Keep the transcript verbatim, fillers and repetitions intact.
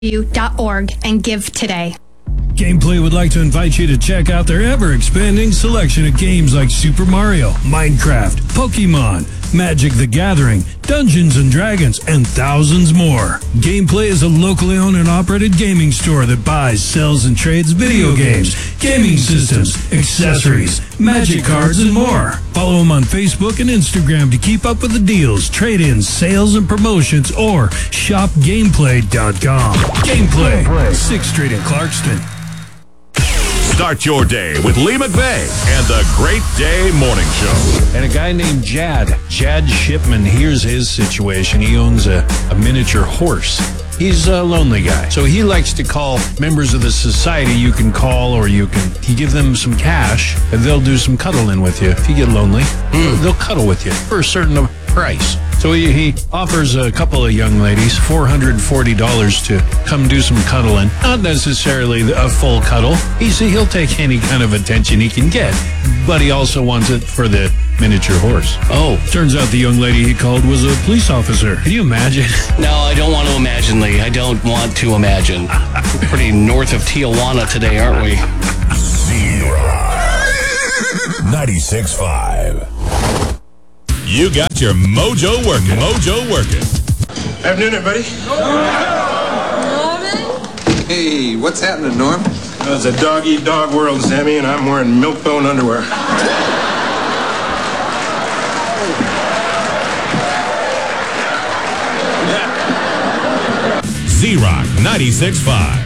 dot org and give today. Gameplay would like to invite you to check out their ever-expanding selection of games like Super Mario, Minecraft, Pokemon, Magic the Gathering, Dungeons and Dragons, and thousands more. Gameplay is a locally owned and operated gaming store that buys, sells, and trades video games, gaming systems, accessories, magic cards, and more. Follow them on Facebook and Instagram to keep up with the deals, trade-ins, sales, and promotions, or shop gameplay dot com. Gameplay, sixth Street in Clarkston. Start your day with Lee McVeigh and the Great Day Morning Show. And a guy named Jad, Jad Shipman, here's his situation. He owns a, a miniature horse. He's a lonely guy. So he likes to call members of the society you can call, or you can you give them some cash and they'll do some cuddling with you. If you get lonely, mm. they'll cuddle with you for a certain price. So he, he offers a couple of young ladies four hundred forty dollars to come do some cuddling. Not necessarily a full cuddle. He's, he'll take any kind of attention he can get, but he also wants it for the miniature horse. Oh, turns out the young lady he called was a police officer. Can you imagine? No, I don't want to imagine, Lee. I don't want to imagine. We're pretty north of Tijuana today, aren't we? ninety-six point five. You got your mojo working. Mojo working. Afternoon, everybody. Norman? Hey, what's happening, Norm? Well, it's a dog-eat-dog world, Sammy, and I'm wearing milk-bone underwear. Z-Rock ninety-six point five.